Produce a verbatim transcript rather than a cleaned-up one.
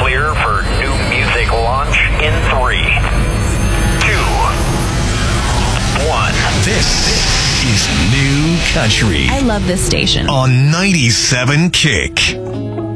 clear for new music launch in three, two, one. This is New Country I love this station. on ninety-seven Kick.